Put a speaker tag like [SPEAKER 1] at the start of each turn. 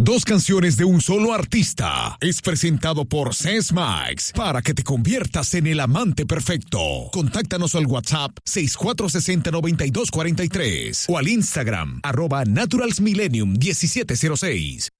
[SPEAKER 1] 2 canciones de un solo artista. Es presentado por Ses Max para que te conviertas en el amante perfecto. Contáctanos al WhatsApp 6460-9243 o al Instagram @naturalsmillennium1706.